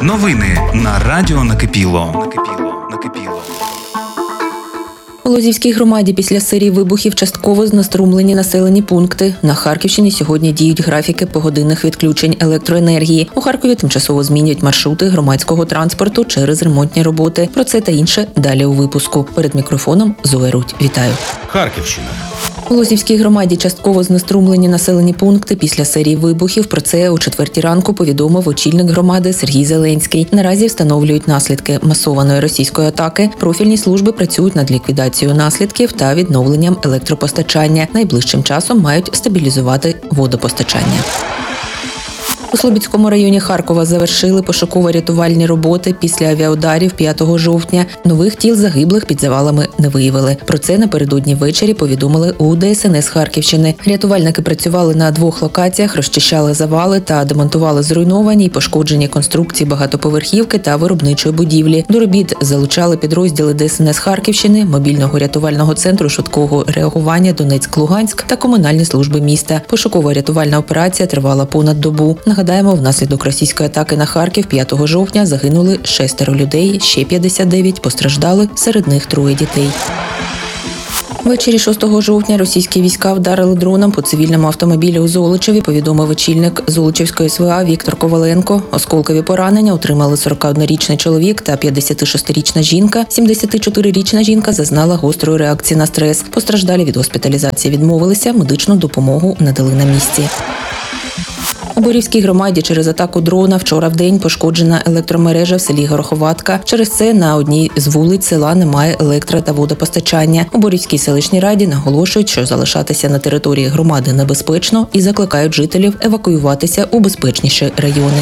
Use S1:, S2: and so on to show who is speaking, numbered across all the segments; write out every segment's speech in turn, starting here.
S1: Новини на Радіо Накипіло.
S2: У Лозівській громаді після серії вибухів частково знеструмлені населені пункти. На Харківщині сьогодні діють графіки погодинних відключень електроенергії. У Харкові тимчасово змінюють маршрути громадського транспорту через ремонтні роботи. Про це та інше далі у випуску. Перед мікрофоном Зоя Рудь. Вітаю.
S1: Харківщина.
S2: У Лозівській громаді частково знеструмлені населені пункти після серії вибухів. Про це о 4 ранку повідомив очільник громади Сергій Зеленський. Наразі встановлюють наслідки масованої російської атаки. Профільні служби працюють над ліквідацією наслідків та відновленням електропостачання. Найближчим часом мають стабілізувати водопостачання. У Слобідському районі Харкова завершили пошуково-рятувальні роботи після авіаударів 5 жовтня. Нових тіл загиблих під завалами не виявили. Про це напередодні ввечері повідомили у ДСНС Харківщини. Рятувальники працювали на 2 локаціях, розчищали завали та демонтували зруйновані й пошкоджені конструкції багатоповерхівки та виробничої будівлі. До робіт залучали підрозділи ДСНС Харківщини, мобільного рятувального центру швидкого реагування Донецьк-Луганськ та комунальні служби міста. Пошуково-рятувальна операція тривала понад добу. Нагадаємо, внаслідок російської атаки на Харків 5 жовтня загинули 6 людей, ще 59 постраждали, серед них 3 дітей. Ввечері 6 жовтня російські війська вдарили дроном по цивільному автомобілі у Золочеві, повідомив очільник Золочівської СВА Віктор Коваленко. Осколкові поранення отримали 41-річний чоловік та 56-річна жінка. 74-річна жінка зазнала гострої реакції на стрес. Постраждалі від госпіталізації відмовилися, медичну допомогу надали на місці. У Борівській громаді через атаку дрона вчора вдень пошкоджена електромережа в селі Гороховатка. Через це на одній з вулиць села немає електро- та водопостачання. У Борівській селищній раді наголошують, що залишатися на території громади небезпечно і закликають жителів евакуюватися у безпечніші райони.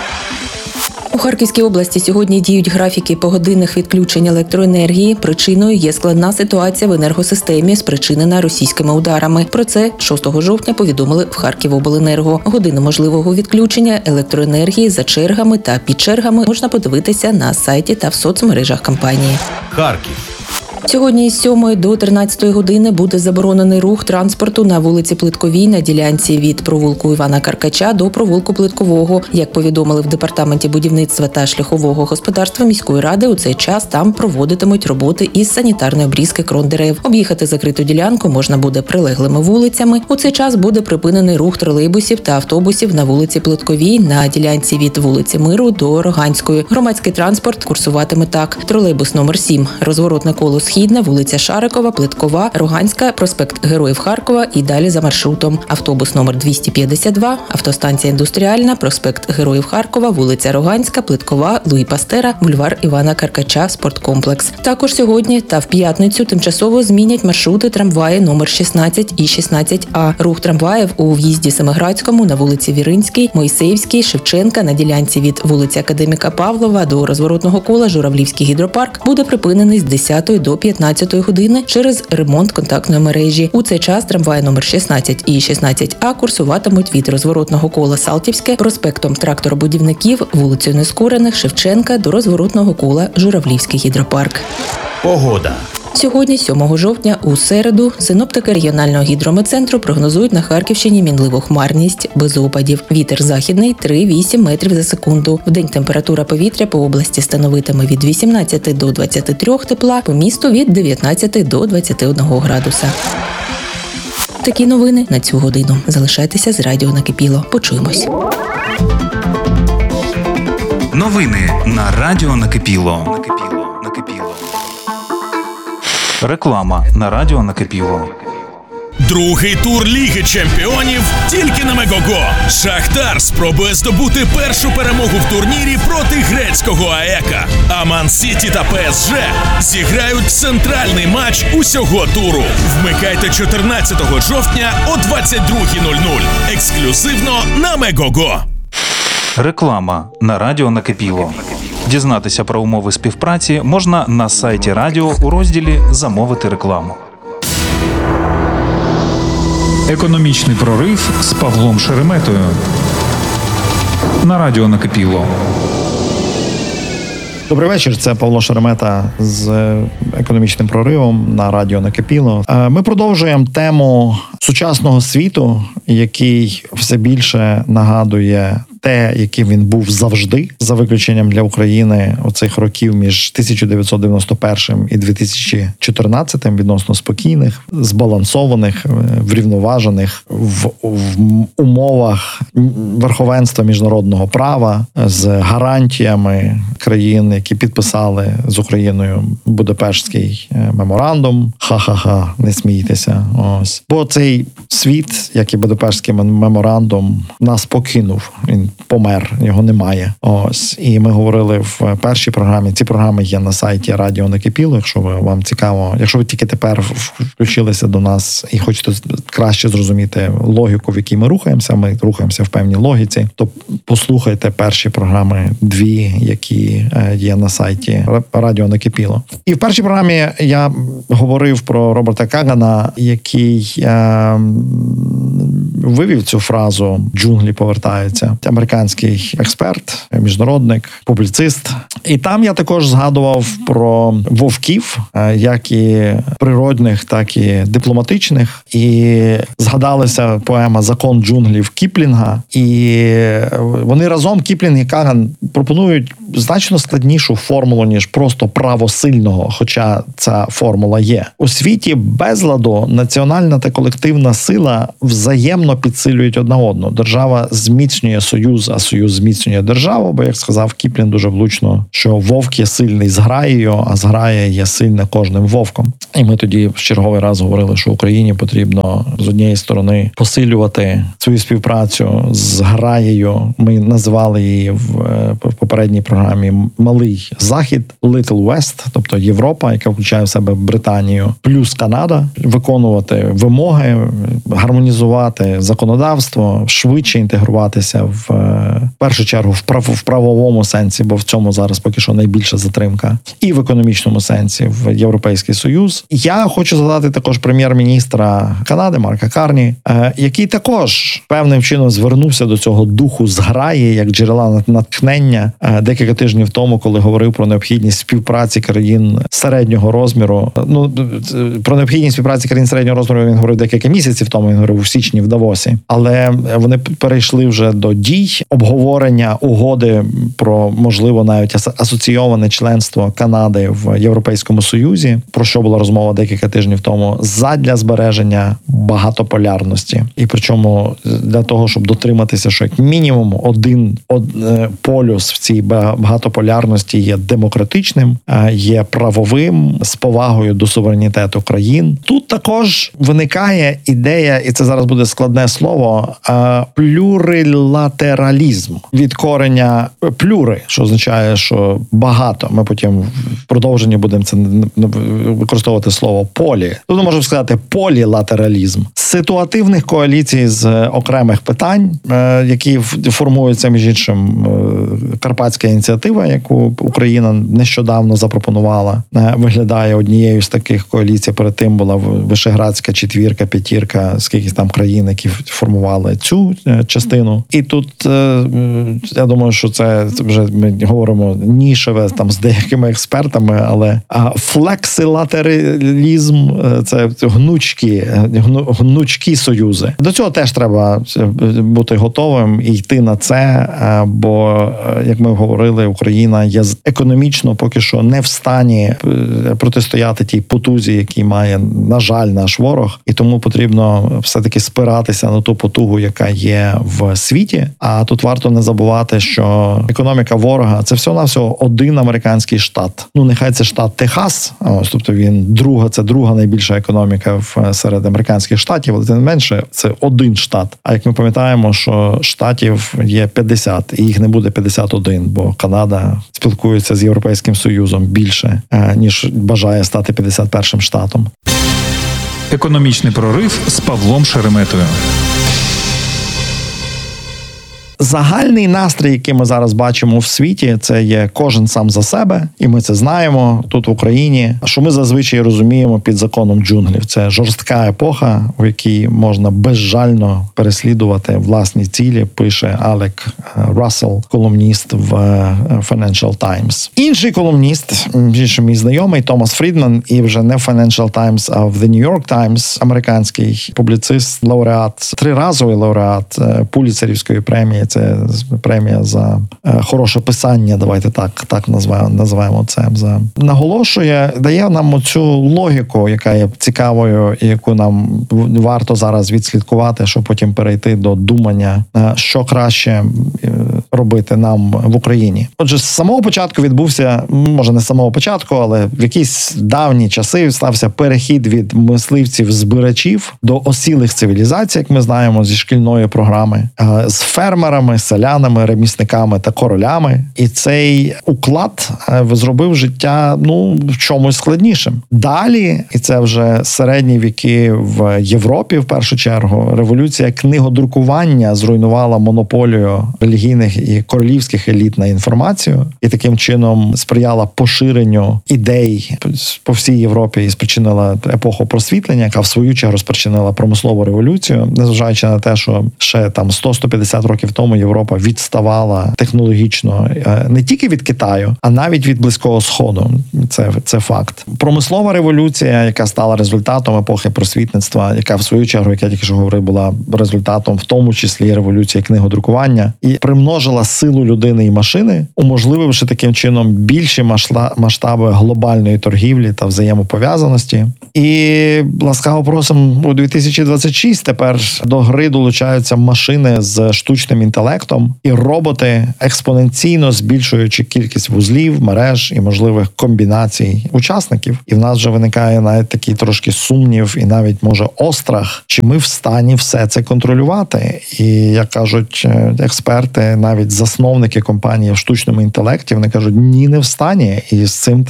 S2: У Харківській області сьогодні діють графіки погодинних відключень електроенергії. Причиною є складна ситуація в енергосистемі, спричинена російськими ударами. Про це 6 жовтня повідомили в Харківобленерго. Години можливого відключення електроенергії за чергами та під чергами можна подивитися на сайті та в соцмережах компанії.
S1: Харків.
S2: Сьогодні з 7 до 13 години буде заборонений рух транспорту на вулиці Плитковій на ділянці від провулку Івана Каркача до провулку Плиткового. Як повідомили в Департаменті будівництва та шляхового господарства міської ради, у цей час там проводитимуть роботи із санітарної обрізки крон дерев. Об'їхати закриту ділянку можна буде прилеглими вулицями. У цей час буде припинений рух тролейбусів та автобусів на вулиці Плитковій на ділянці від вулиці Миру до Роганської. Громадський транспорт курсуватиме так: тролейбус номер 7, розворотне коло Східна, вулиця Шарикова, Плиткова, Роганська, проспект Героїв Харкова і далі за маршрутом. Автобус номер 252, автостанція Індустріальна, проспект Героїв Харкова, вулиця Роганська, Плиткова, Луї Пастера, бульвар Івана Каркача, спорткомплекс. Також сьогодні та в п'ятницю тимчасово змінять маршрути трамваї номер 16 і 16А. Рух трамваїв у в'їзді Семиградському на вулиці Віринській, Мойсеївській, Шевченка на ділянці від вулиці Академіка Павлова до розворотного кола Журавлівський гідропарк буде припинений з 10 до 15 години через ремонт контактної мережі. У цей час трамваї номер 16 і 16А курсуватимуть від розворотного кола Салтівське, проспектом Тракторобудівників, вулицею Нескорених, Шевченка до розворотного кола Журавлівський гідропарк.
S1: Погода.
S2: Сьогодні, 7 жовтня, у середу, синоптики регіонального гідрометцентру прогнозують на Харківщині мінливу хмарність, без опадів. Вітер західний 3-8 метрів за секунду. Вдень температура повітря по області становитиме від 18 до 23 тепла, по місту від 19 до 21 градуса. Такі новини на цю годину. Залишайтеся з Радіо Накипіло. Почуємось.
S1: Новини на Радіо Накипіло. Реклама на Радіо Накипіло.
S3: Другий тур Ліги Чемпіонів тільки на Мегого. Шахтар спробує здобути першу перемогу в турнірі проти грецького АЕКа. А Ман-Сіті та ПСЖ зіграють центральний матч усього туру. Вмикайте 14 жовтня о 22:00. Ексклюзивно на Мегого.
S1: Реклама на Радіо Накипіло. Дізнатися про умови співпраці можна на сайті радіо у розділі «Замовити рекламу».
S4: Економічний прорив з Павлом Шереметою на Радіо Накипіло.
S5: Добрий вечір, це Павло Шеремета з економічним проривом на Радіо Накипіло. Ми продовжуємо тему сучасного світу, який все більше нагадує те, яким він був завжди, за виключенням для України оцих років між 1991 і 2014, відносно спокійних, збалансованих, врівноважених в умовах верховенства міжнародного права з гарантіями країн, які підписали з Україною Будапештський меморандум. Ха-ха-ха, не смійтеся. Ось. Бо цей світ, як і Будапештський меморандум, нас покинув. Він помер, його немає. Ось. І ми говорили в першій програмі. Ці програми є на сайті Радіо Накипіло, якщо вам цікаво. Якщо ви тільки тепер включилися до нас і хочете краще зрозуміти логіку, в якій ми рухаємося в певній логіці, то послухайте перші програми, дві, які є на сайті Радіо Накипіло. І в першій програмі я говорив про Роберта Кагана, який вивів цю фразу «джунглі повертаються». Американський експерт, міжнародник, публіцист. І там я також згадував про вовків, як і природних, так і дипломатичних. І згадалася поема «Закон джунглів» Кіплінга. І вони разом, Кіплінг і Каган, пропонують значно складнішу формулу, ніж просто право сильного, хоча ця формула є. У світі безладу національна та колективна сила взаємно підсилюють одна одну. Держава зміцнює союз, а союз зміцнює державу, бо, як сказав Кіплінг дуже влучно, що вовк є сильний зграєю, а зграя є сильна кожним вовком. І ми тоді в черговий раз говорили, що Україні потрібно з однієї сторони посилювати свою співпрацю з зграєю. Ми називали її в попередній програмі «Малий Захід», Little West, тобто Європа, яка включає в себе Британію, плюс Канада, виконувати вимоги, гармонізувати законодавство, швидше інтегруватися в першу чергу в правовому сенсі, бо в цьому зараз поки що найбільша затримка, і в економічному сенсі в Європейський Союз. Я хочу згадати також прем'єр-міністра Канади Марка Карні, який також певним чином звернувся до цього духу зграї як джерела натхнення декілька тижнів тому, коли говорив про необхідність співпраці країн середнього розміру. Ну, про необхідність співпраці країн середнього розміру він говорив декілька місяців тому, він говорив у січні в Давосі. Але вони перейшли вже до дій, обговорення угоди про, можливо, навіть асоційоване членство Канади в Європейському Союзі, про що була розмова декілька тижнів тому, задля збереження багатополярності. І причому для того, щоб дотриматися, що як мінімум один полюс в цій багатополярності є демократичним, є правовим, з повагою до суверенітету країн. Тут також виникає ідея, і це зараз буде складне слово, плюрилатералізм. Від корення плюри, що означає, що багато. Ми потім в продовженні будемо це використовувати слово полі. Тут можемо сказати полілатералізм. Ситуативних коаліцій з окремих питань, які формуються, між іншим, Карпатська ініціатива, яку Україна нещодавно запропонувала, виглядає однією з таких коаліцій. Перед тим була Вишеградська четвірка, п'ятірка, скільки там країн, які формували цю частину. І тут, я думаю, що це вже ми говоримо нішеве там з деякими експертами, але флексилатералізм – це гнучкі союзи. До цього теж треба бути готовим і йти на це, бо, як ми говорили, Україна є економічно поки що не в стані протистояти тій потузі, який має, на жаль, наш ворог, і тому потрібно все-таки спиратися на ту потугу, яка є в світі. А тут варто не забувати, що економіка ворога – це всього-навсього один американський штат. Ну, нехай це штат Техас, ось, тобто це друга найбільша економіка серед американських штатів, але тим не менше, це один штат. А як ми пам'ятаємо, що штатів є 50, і їх не буде 51, бо Канада спілкується з Європейським Союзом більше, ніж бажає стати 51-м штатом.
S4: Економічний прорив з Павлом Шереметою.
S5: Загальний настрій, який ми зараз бачимо в світі, це є кожен сам за себе, і ми це знаємо тут в Україні, що ми зазвичай розуміємо під законом джунглів. Це жорстка епоха, у якій можна безжально переслідувати власні цілі, пише Алек Рассел, колумніст в Financial Times. Інший колумніст, мій знайомий, Томас Фрідман, і вже не в Financial Times, а в The New York Times, американський публіцист, лауреат, триразовий лауреат Пуліцерівської премії. Це премія за хороше писання, давайте так називаємо це. Наголошує, дає нам оцю логіку, яка є цікавою і яку нам варто зараз відслідкувати, щоб потім перейти до думання, що краще робити нам в Україні. Отже, з самого початку відбувся, може не з самого початку, але в якісь давні часи стався перехід від мисливців-збирачів до осілих цивілізацій, як ми знаємо, зі шкільної програми, з фермерами, селянами, ремісниками та королями. І цей уклад зробив життя, в чомусь складнішим. Далі, і це вже середні віки в Європі, в першу чергу, революція книгодрукування зруйнувала монополію релігійних і королівських еліт на інформацію, і таким чином сприяла поширенню ідей по всій Європі і спричинила епоху просвітлення, яка в свою чергу спричинила промислову революцію, незважаючи на те, що ще там 100-150 років тому Європа відставала технологічно не тільки від Китаю, а навіть від Близького Сходу. Це факт. Промислова революція, яка стала результатом епохи просвітництва, яка в свою чергу, як я тільки що говорив, була результатом в тому числі революції книгодрукування, і примножила силу людини і машини, уможлививши таким чином більші масштаби глобальної торгівлі та взаємопов'язаності. І ласкаво просимо у 2026 тепер до гри долучаються машини з штучним інтелектом і роботи, експоненційно збільшуючи кількість вузлів, мереж і можливих комбінацій учасників. І в нас вже виникає навіть такий трошки сумнів і навіть, може, острах, чи ми в стані все це контролювати. І, як кажуть експерти, навіть засновники компанії в штучному інтелекті, вони кажуть, ні, не в стані. І з цим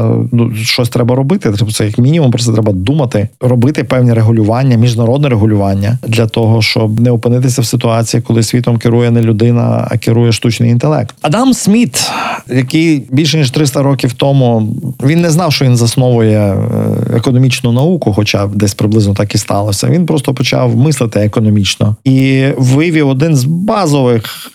S5: щось треба робити. Це як мінімум, просто треба думати, робити певні регулювання, міжнародне регулювання для того, щоб не опинитися в ситуації, коли світом керує не людина, а керує штучний інтелект. Адам Сміт, який більше ніж 300 років тому, він не знав, що він засновує економічну науку, хоча десь приблизно так і сталося. Він просто почав мислити економічно і вивів одну з базових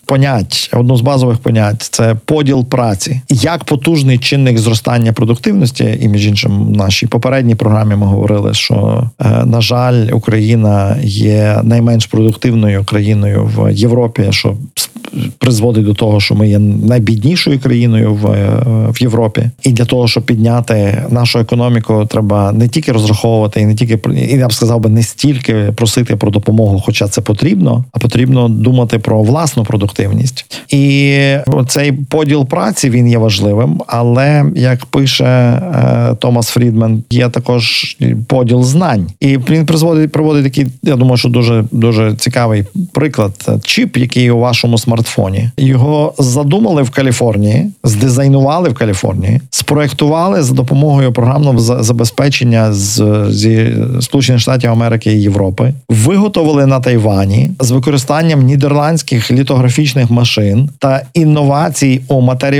S5: понять – це поділ праці. Як потужний чинник зростання продуктивності, і між іншим в нашій попередній програмі ми говорили, що, на жаль, Україна є найменш продуктивною країною в Європі, що призводить до того, що ми є найбіднішою країною в Європі. І для того, щоб підняти нашу економіку, треба не тільки розраховувати, і я б сказав би, не стільки просити про допомогу, хоча це потрібно, а потрібно думати про власну продуктивність. І цей поділ праці, він є важливим, але, як пише Томас Фрідмен, є також поділ знань. І він проводить такий, я думаю, що дуже, дуже цікавий приклад. Чіп, який у вашому смартфоні. Його задумали в Каліфорнії, здизайнували в Каліфорнії, спроектували за допомогою програмного забезпечення зі Сполучених Штатів Америки і Європи, виготовили на Тайвані з використанням нідерландських літографічних машин та інновацій у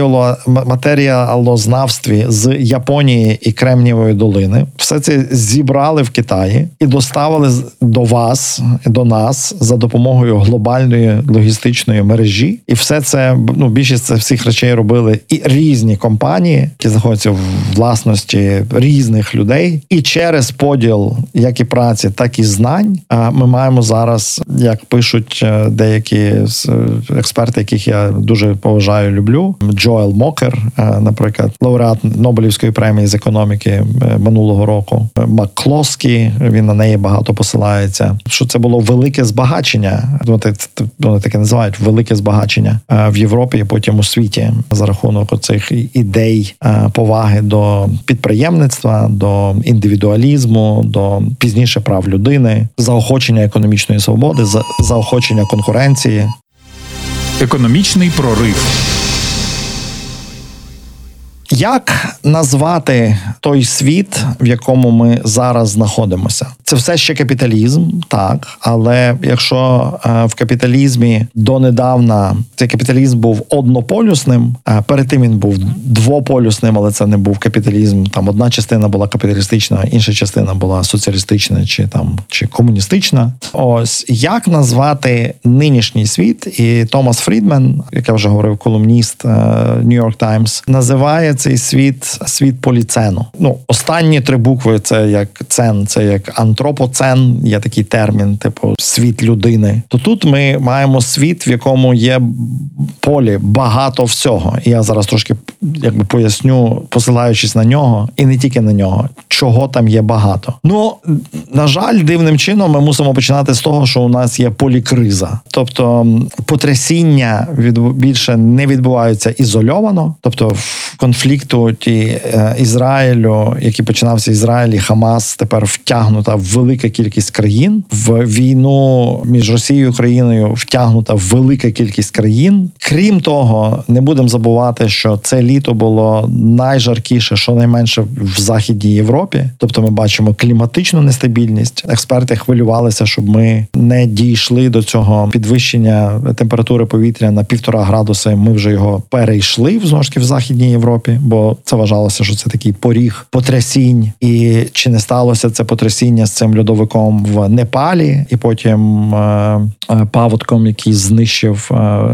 S5: матеріалознавстві з Японії і Кремнієвої долини. Все це зібрали в Китаї і доставили до вас, до нас за допомогою глобальної логістичної мережі. І все це, більшість всіх речей робили і різні компанії, які знаходяться в власності різних людей. І через поділ як і праці, так і знань ми маємо зараз, як пишуть деякі експерти, яких я дуже поважаю, люблю, Джоел Мокер, наприклад, лауреат Нобелівської премії з економіки минулого року, Макклоскі, він на неї багато посилається, що це було велике збагачення, вони таке називають велике збагачення в Європі і потім у світі за рахунок оцих ідей поваги до підприємництва, до індивідуалізму, до пізніше прав людини, заохочення економічної свободи, заохочення конкуренції.
S4: Економічний прорив.
S5: Як назвати той світ, в якому ми зараз знаходимося? Це все ще капіталізм, так, але якщо в капіталізмі донедавна цей капіталізм був однополюсним, перед тим він був двополюсним, але це не був капіталізм, там одна частина була капіталістична, інша частина була соціалістична чи комуністична. Ось, як назвати нинішній світ? І Томас Фрідмен, як я вже говорив, колумніст New York Times, називає цей цей світ поліцену. Останні 3 букви це як цен, це як антропоцен, є такий термін, типу світ людини. То тут ми маємо світ, в якому є полі багато всього. І я зараз трошки поясню, посилаючись на нього, і не тільки на нього, чого там є багато. На жаль, дивним чином ми мусимо починати з того, що у нас є полікриза. Тобто потрясіння більше не відбуваються ізольовано. Тобто в конфлікту Ізраїлю, який починався Ізраїль і Хамас, тепер втягнута велика кількість країн. В війну між Росією і Україною втягнута велика кількість країн. Крім того, не будемо забувати, що це літо було найжаркіше, щонайменше в Західній Європі. Тобто ми бачимо кліматичну нестабільність. Експерти хвилювалися, щоб ми не дійшли до цього підвищення температури повітря на 1,5 градуси. Ми вже його перейшли знову ж таки в Західній Європі, бо це вважалося, що це такий поріг потрясінь. І чи не сталося це потрясіння з цим льодовиком в Непалі, і потім паводком, який знищив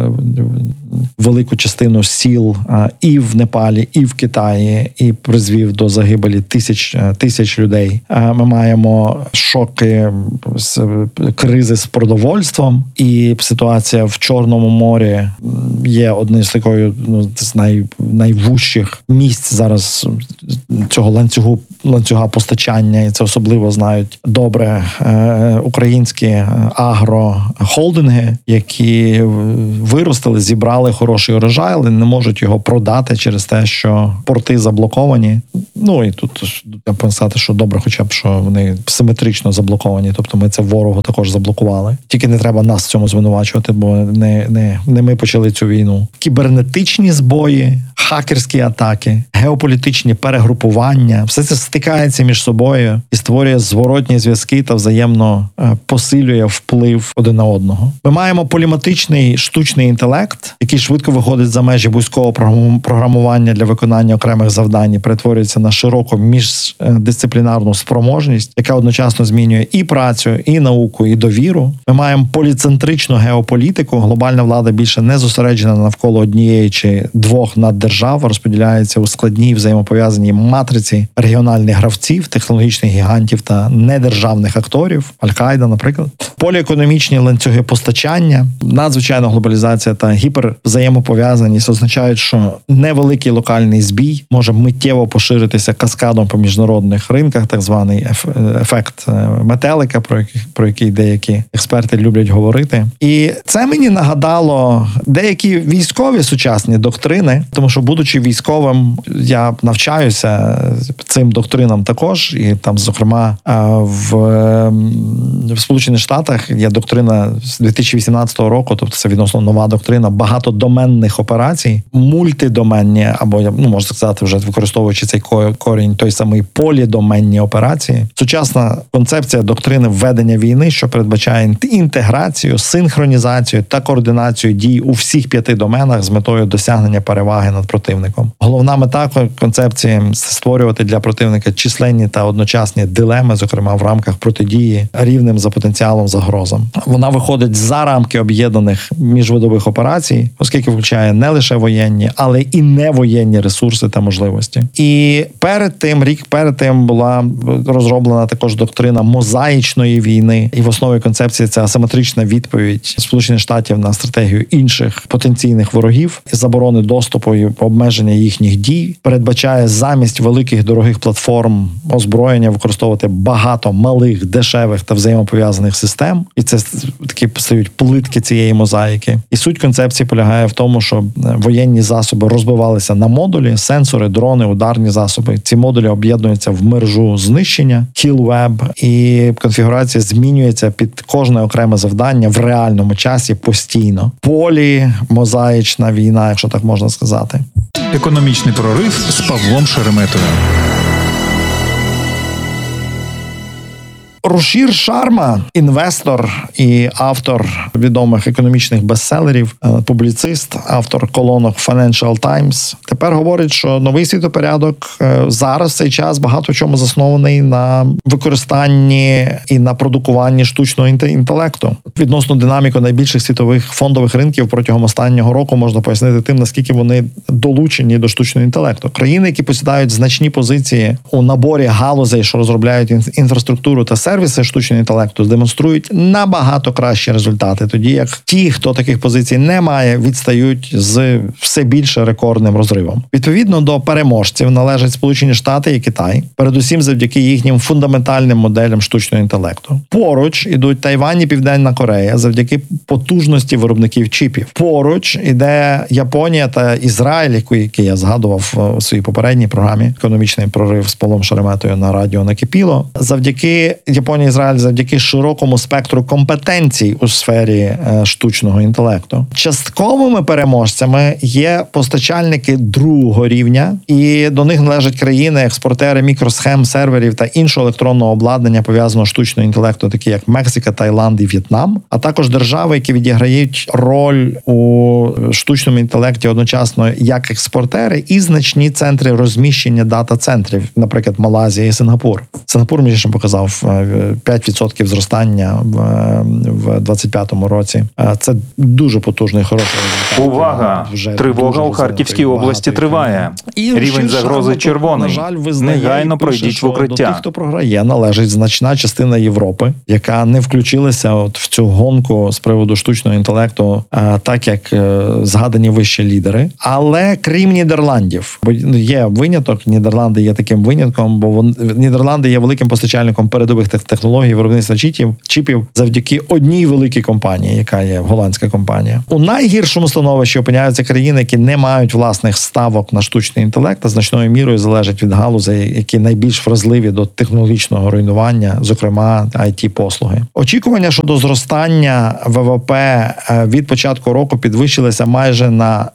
S5: велику частину сіл і в Непалі, і в Китаї, і призвів до загибелі тисяч людей. Ми маємо шоки з кризи з продовольством, і ситуація в Чорному морі є одним з такої з найвужчих місць зараз цього ланцюга постачання, і це особливо знають добре українські агрохолдинги, які виростили, зібрали хороший урожай, але не можуть його продати через те, що порти заблоковані. І тут я повинен сказати, що добре хоча б, що вони симетрично заблоковані, тобто ми це ворогу також заблокували. Тільки не треба нас в цьому звинувачувати, бо не ми почали цю війну. Кібернетичні збої, хакерські атаки, геополітичні перегрупування, все це стикається між собою і створює зворотні зв'язки та взаємно посилює вплив один на одного. Ми маємо поліматичний штучний інтелект, який швидко виходить за межі вузького програмування для виконання окремих завдань і перетворюється на широку міждисциплінарну спроможність, яка одночасно змінює і працю, і науку, і довіру. Ми маємо поліцентричну геополітику. Глобальна влада більше не зосереджена навколо однієї чи 2 наддержав, розподіляється у складній взаємопов'язаній матриці регіональних гравців, технологічних гігантів та недержавних акторів, Аль-Каїда, наприклад. Поліекономічні ланцюги постачання, надзвичайна глобалізація та гіпервзаємопов'язаність означають, що невеликий локальний збій може миттєво поширитися каскадом по міжнародних ринках, так званий ефект метелика, про який деякі експерти люблять говорити. І це мені нагадало деякі військові сучасні доктрини, тому що, будучи військовим, я навчаюся цим доктринам також, і там, зокрема, в Сполучених Штатах є доктрина з 2018 року, тобто це відносно нова доктрина багатодоменних операцій, мультидоменні, або, можна сказати, вже використовуючи цей корінь, той самий полідоменні операції. Сучасна концепція доктрини введення війни, що передбачає інтеграцію, синхронізацію та координацію дій у всіх 5 доменах з метою досягнення переваги над противником. Головна мета концепції – створювати для противника численні та одночасні дилеми, зокрема в рамках протидії рівним за потенціалом загрозам. Вона виходить за рамки об'єднаних міжвидових операцій, оскільки включає не лише воєнні, але і невоєнні ресурси та можливості. І рік перед тим була розроблена також доктрина мозаїчної війни, і в основі концепції це асиметрична відповідь Сполучених Штатів на стратегію інших потенційних ворогів, заборони доступу і обмеження їхніх дій, передбачає замість великих дорогих платформ озброєння використовувати багато малих, дешевих та взаємопов'язаних систем, і це такі стають плитки цієї мозаїки. І суть концепції полягає в тому, що воєнні засоби розбивалися на модулі, сенсори, дрони, ударні засоби. Ці модулі об'єднуються в мережу знищення, kill-web, і конфігурація змінюється під кожне окреме завдання в реальному часі постійно. Полімозаїчна війна, якщо так можна сказати.
S4: Економічний прорив з Павлом Шереметою.
S5: Рушір Шарма, інвестор і автор відомих економічних бестселерів, публіцист, автор колонок Financial Times, тепер говорить, що новий світопорядок зараз в цей час багато в чому заснований на використанні і на продукуванні штучного інтелекту. Відносно динаміку найбільших світових фондових ринків протягом останнього року можна пояснити тим, наскільки вони долучені до штучного інтелекту. Країни, які посідають значні позиції у наборі галузей, що розробляють інфраструктуру та сервіси штучного інтелекту, демонструють набагато кращі результати, тоді як ті, хто таких позицій не має, відстають з все більше рекордним розривом. Відповідно до переможців належать Сполучені Штати і Китай, передусім завдяки їхнім фундаментальним моделям штучного інтелекту. Поруч ідуть Тайвань і Південна Корея завдяки потужності виробників чіпів. Поруч іде Японія та Ізраїль, який я згадував у своїй попередній програмі «Економічний прорив» з Павлом Шереметою на радіо накипіло. Завдяки Японії і Ізраїль, завдяки широкому спектру компетенцій у сфері штучного інтелекту. Частковими переможцями є постачальники другого рівня, і до них належать країни, експортери мікросхем, серверів та іншого електронного обладнання, пов'язаного з штучним інтелектом, такі як Мексика, Таїланд і В'єтнам, а також держави, які відіграють роль у штучному інтелекті одночасно як експортери і значні центри розміщення дата-центрів, наприклад, Малайзія і Сингапур. Сингапур, між іншим, показав 5% зростання в 25-му році. Це дуже потужний, хороший результат.
S1: Увага! Тривога у Харківській області триває. Рівень загрози червоний. Негайно пройдіть в укриття.
S5: До тих, хто програє, належить значна частина Європи, яка не включилася в цю гонку з приводу штучного інтелекту, так як згадані вище лідери. Але крім Нідерландів, бо є виняток, Нідерланди є таким винятком, бо Нідерланди є великим постачальником передових технологій виробництва чіпів завдяки одній великій компанії, яка є голландська компанія. У найгіршому становищі опиняються країни, які не мають власних ставок на штучний інтелект, а значною мірою залежать від галузей, які найбільш вразливі до технологічного руйнування, зокрема IT-послуги. Очікування щодо зростання ВВП від початку року підвищилися майже на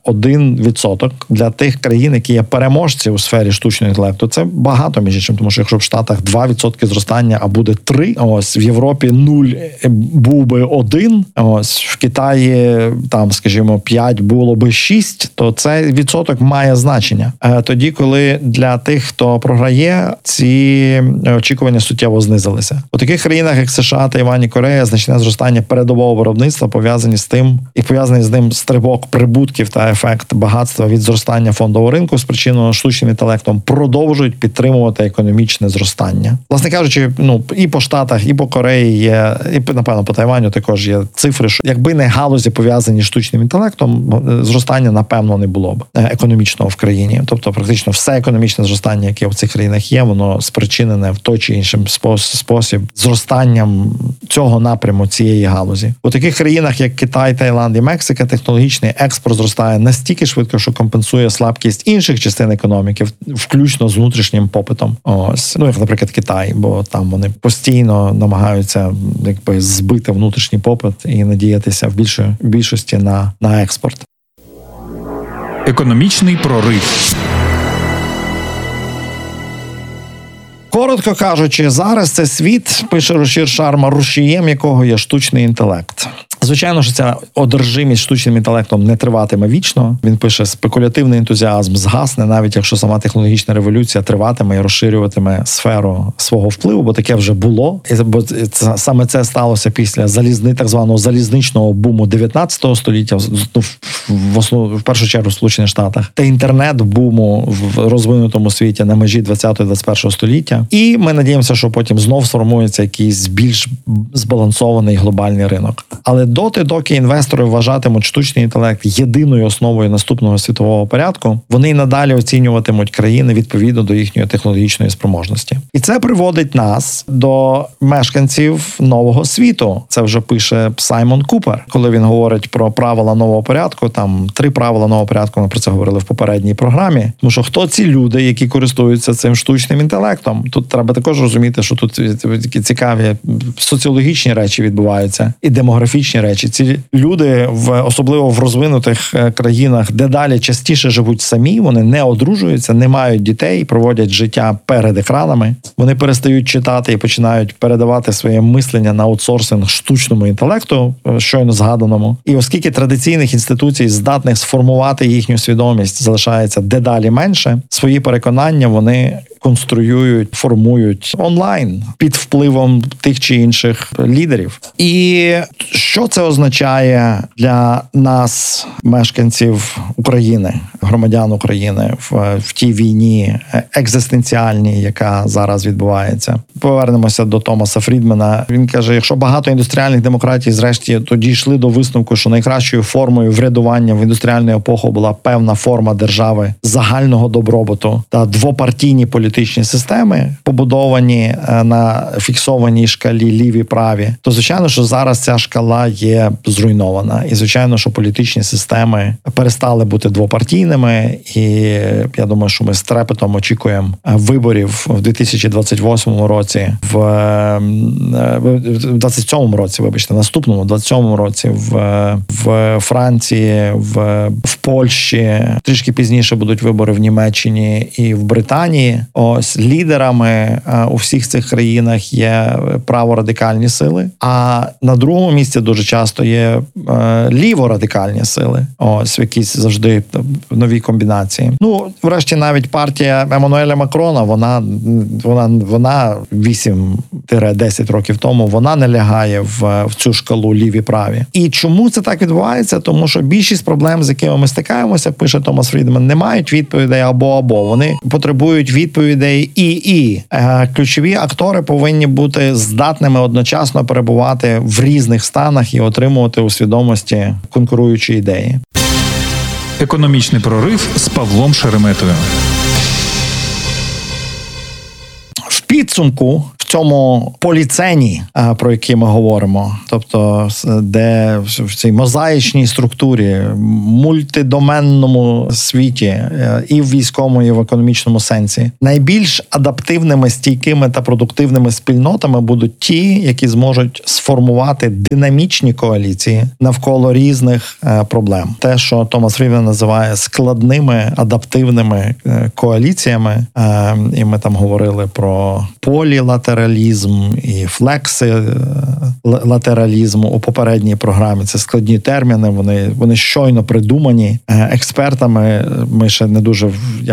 S5: 1% для тих країн, які є переможці у сфері штучного інтелекту. Це багато, між іншим, тому що якщо в Штатах 2% зростання, а буде 3, ось в Європі 0 був би 1, ось в Китаї там, скажімо, 5 було би 6, то цей відсоток має значення. Тоді, коли для тих, хто програє, ці очікування суттєво знизилися. У таких країнах, як США, Тайвань і Корея, значне зростання передового виробництва пов'язані з тим, і пов'язаний з ним стрибок прибутків та ефект багатства від зростання фондового ринку, спричиненого штучним інтелектом, продовжують підтримувати економічне зростання. Власне кажучи, і по Штатах, і по Кореї є, і, напевно, по Тайваню також є цифри, що якби не галузі пов'язані з штучним інтелектом, зростання, напевно, не було б економічного в країні. Тобто, практично все економічне зростання, яке в цих країнах є, воно спричинене в той чи іншим спосіб зростанням цього напряму, цієї галузі. У таких країнах, як Китай, Таїланд і Мексика, технологічний експорт зростає настільки швидко, що компенсує слабкість інших частин економіки, включно з внутрішнім попитом. Ось, як, наприклад, Китай, бо там вони постійно намагаються збити внутрішній попит і надіятися в більшості на експорт.
S4: Економічний прорив.
S5: Коротко кажучи, зараз це світ, пише Рушір Шарма, рушієм якого є штучний інтелект. Звичайно, що ця одержимість штучним інтелектом не триватиме вічно. Він пише, спекулятивний ентузіазм згасне, навіть якщо сама технологічна революція триватиме і розширюватиме сферу свого впливу, бо таке вже було. Бо саме це сталося після так званого залізничного буму 19 століття, в першу чергу в Сполучених Штатах, та інтернет-буму в розвинутому світі на межі 20-21 століття. І ми надіємося, що потім знов сформується якийсь більш збалансований глобальний ринок. Але доки інвестори вважатимуть штучний інтелект єдиною основою наступного світового порядку, вони й надалі оцінюватимуть країни відповідно до їхньої технологічної спроможності. І це приводить нас до мешканців нового світу. Це вже пише Саймон Купер, коли він говорить про правила нового порядку. Там 3 правила нового порядку, ми про це говорили в попередній програмі. Тому що хто ці люди, які користуються цим штучним інтелектом? Тут треба також розуміти, що тут такі цікаві соціологічні речі відбуваються і демографічні речі. Ці люди, особливо в розвинутих країнах, дедалі частіше живуть самі, вони не одружуються, не мають дітей, проводять життя перед екранами. Вони перестають читати і починають передавати своє мислення на аутсорсинг штучному інтелекту, щойно згаданому. І оскільки традиційних інституцій, здатних сформувати їхню свідомість, залишається дедалі менше, свої переконання вони конструюють, формують онлайн під впливом тих чи інших лідерів. І що це означає для нас, мешканців України, громадян України, в тій війні екзистенціальній, яка зараз відбувається? Повернемося до Томаса Фрідмена. Він каже, якщо багато індустріальних демократій зрешті тоді йшли до висновку, що найкращою формою врядування в індустріальну епоху була певна форма держави загального добробуту та двопартійні політичні системи, побудовані на фіксованій шкалі ліві-праві, то, звичайно, що зараз ця шкала є зруйнована. І, звичайно, що політичні системи перестали бути двопартійними. І я думаю, що ми з трепетом очікуємо виборів в 2028 році, в 27 році, вибачте, наступному 27 році в Франції, в Польщі. Трішки пізніше будуть вибори в Німеччині і в Британії. Ось лідерами у всіх цих країнах є праворадикальні сили, а на другому місці дуже часто є ліворадикальні сили. Ось якісь завжди нові комбінації. Ну, врешті, навіть партія Еммануеля Макрона, вона 8-10 років тому, вона не лягає в цю шкалу ліві-праві. І чому це так відбувається? Тому що більшість проблем, з якими ми стикаємося, пише Томас Фрідмен, не мають відповідей або-або. Вони потребують відповідей і. Ключові актори повинні бути здатними одночасно перебувати в різних станах і отримувати у свідомості конкуруючі ідеї.
S4: Економічний прорив з Павлом Шереметою.
S5: В підсумку, в цьому поліцені, про який ми говоримо, тобто де в цій мозаїчній структурі, мультидоменному світі, і в військовому, і в економічному сенсі, найбільш адаптивними, стійкими та продуктивними спільнотами будуть ті, які зможуть сформувати динамічні коаліції навколо різних проблем. Те, що Томас Фрідмен називає складними, адаптивними коаліціями, і ми там говорили про полілатералізм і флексилатералізм у попередній програмі. Це складні терміни, вони щойно придумані експертами. Ми ще не дуже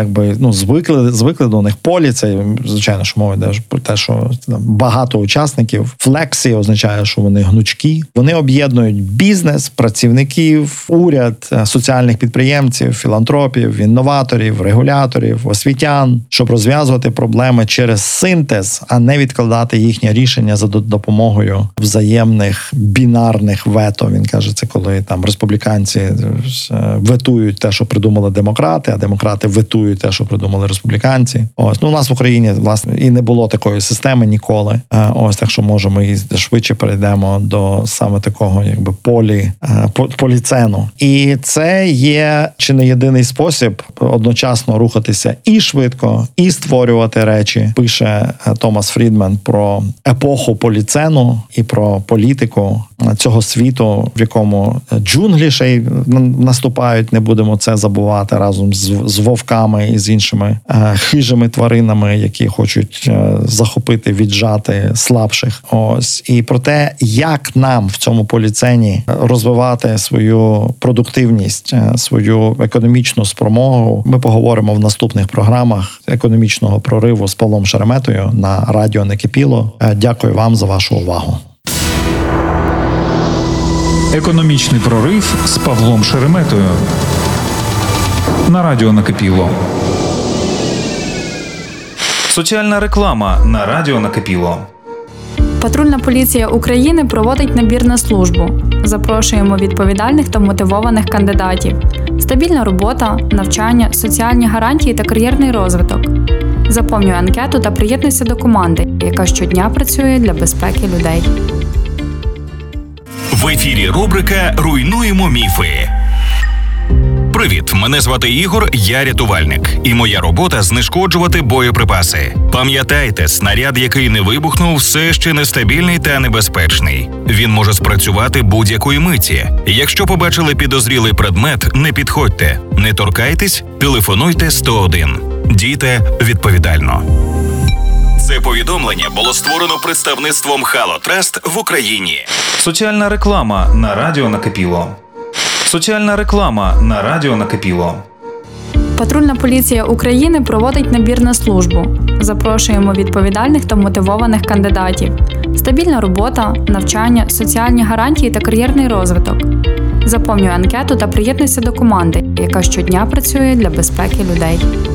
S5: звикли до них. Полі — це, звичайно, що мова йде про те, що багато учасників. Флексі означає, що вони гнучкі. Вони об'єднують бізнес, працівників, уряд, соціальних підприємців, філантропів, інноваторів, регуляторів, освітян, щоб розв'язувати проблеми через синтез, а не відкладати їхнє рішення за допомогою взаємних бінарних вето. Він каже, це коли там республіканці ветують те, що придумали демократи, а демократи ветують те, що придумали республіканці. Ось, у нас в Україні, власне, і не було такої системи ніколи. Ось, так що, може, ми швидше перейдемо до саме такого, поліцену. І це є чи не єдиний спосіб одночасно рухатися і швидко, і створювати речі. Пише Томас Фрідмен про епоху поліцену і про політику цього світу, в якому джунглі ще й наступають, не будемо це забувати, разом з вовками і з іншими хижими тваринами, які хочуть захопити, віджати слабших. Ось. І про те, як нам в цьому поліцені розвивати свою продуктивність, свою економічну спромогу, ми поговоримо в наступних програмах економічного прориву з Павлом Шереметою на радіо Накипіло. Дякую вам за вашу увагу.
S4: Економічний прорив з Павлом Шереметою на радіо Накипіло.
S1: Соціальна реклама на радіо Накипіло.
S6: Патрульна поліція України проводить набір на службу. Запрошуємо відповідальних та мотивованих кандидатів. Стабільна робота, навчання, соціальні гарантії та кар'єрний розвиток. Заповнюй анкету та приєднуйся до команди, яка щодня працює для безпеки людей.
S3: В ефірі рубрика «Руйнуємо міфи».
S7: Привіт, мене звати Ігор, я рятувальник. І моя робота – знешкоджувати боєприпаси. Пам'ятайте, снаряд, який не вибухнув, все ще нестабільний та небезпечний. Він може спрацювати будь-якої миті. Якщо побачили підозрілий предмет, не підходьте, не торкайтесь, телефонуйте 101. Дійте відповідально. Це повідомлення було створено представництвом Halo Trust в Україні.
S1: Соціальна реклама на радіо накипіло. Соціальна реклама на радіо накипіло.
S6: Патрульна поліція України проводить набір на службу. Запрошуємо відповідальних та мотивованих кандидатів. Стабільна робота, навчання, соціальні гарантії та кар'єрний розвиток. Заповнюй анкету та приєднуйся до команди, яка щодня працює для безпеки людей.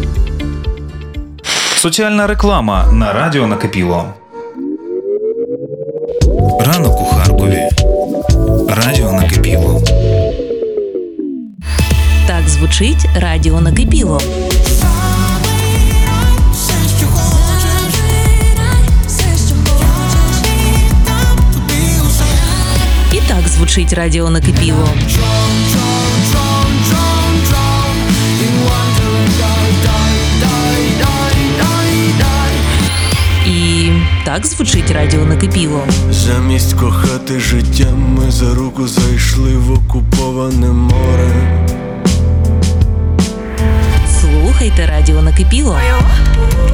S1: Соціальна реклама на радіо накипіло. Ранок у Харкові. Радіо накипіло.
S8: Так звучить радіо накипіло. І так звучить радіо накипіло. І так звучить радіо накипіло.
S9: Замість кохати життя ми за руку зайшли в окуповане море.
S8: Слухайте радіо накипіло.